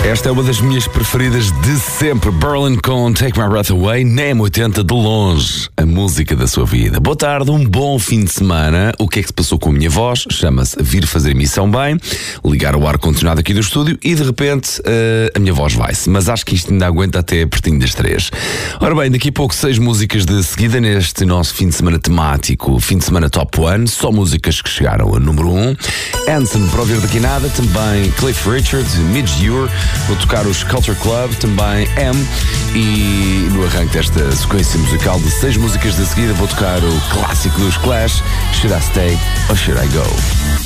Esta é uma das minhas preferidas de sempre. Berlin com Take My Breath Away, na M80 de longe, a música da sua vida. Boa tarde, um bom fim de semana. O que é que se passou com a minha voz? Chama-se vir fazer emissão bem, ligar o ar-condicionado aqui do estúdio e de repente a minha voz vai-se. Mas acho que isto ainda aguenta até pertinho das 3. Ora bem, daqui a pouco 6 músicas de seguida neste nosso fim de semana temático, fim de semana Top 1, só músicas que chegaram a número 1. Anson, para ouvir daqui nada, também Cliff Richard, Midge-Ure. Vou tocar os Culture Club, também M. E no arranque desta sequência musical de 6 músicas de seguida vou tocar o clássico dos Clash, Should I Stay or Should I Go?